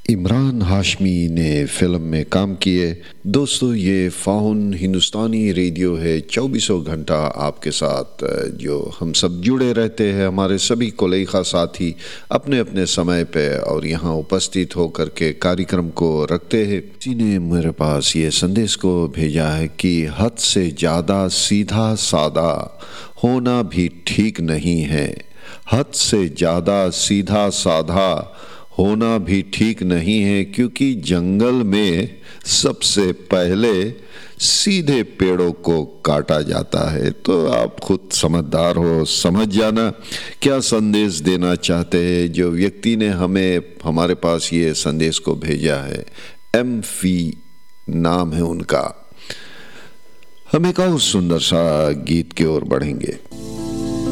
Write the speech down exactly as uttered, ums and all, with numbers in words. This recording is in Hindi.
इमरान हाशमी ने फिल्म में काम किए। दोस्तों, ये फ़ाउन हिंदुस्तानी रेडियो है, चौबीसों घंटा आपके साथ, जो हम सब जुड़े रहते हैं। हमारे सभी कोलेखा साथी अपने अपने समय पे और यहाँ उपस्थित होकर के कार्यक्रम को रखते हैं। किसी ने मेरे पास ये संदेश को भेजा है कि हद से ज़्यादा सीधा सादा होना भी ठीक नहीं है। हद से ज़्यादा सीधा साधा होना भी ठीक नहीं है, क्योंकि जंगल में सबसे पहले सीधे पेड़ों को काटा जाता है। तो आप खुद समझदार हो, समझ जाना क्या संदेश देना चाहते हैं। जो व्यक्ति ने हमें हमारे पास ये संदेश को भेजा है, एम फी नाम है उनका। हम एक और सुंदर सा गीत की ओर बढ़ेंगे।